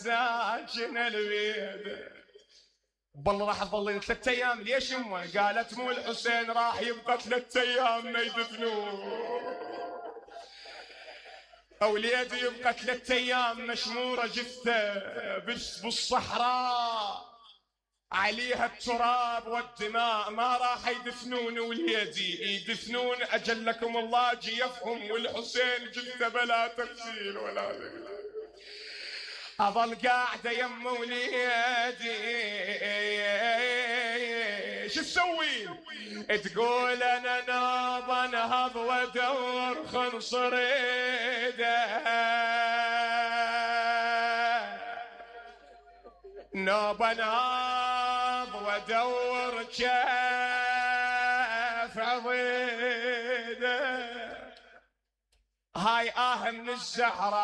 ساكن البيت. بالله راح تظلين 3 أيام. ليش يمه؟ قالت مو الحسين راح يبقى 3 أيام ما يدفنوه، أوليدي يبقى 3 أيام مشمورة جثة بالصحراء عليها التراب والدماء، ما راح يدفنون وليدي، يدفنون أجلكم الله جيفهم، والحسين جثة بلا تغسيل ولا ذكر. أظل قاعدة يم وليدي شو تسوي؟ تقول أنا ناب انهض وادور خنصر ايده، ناب انهض وادور كيف عضيده. هاي من الزهرة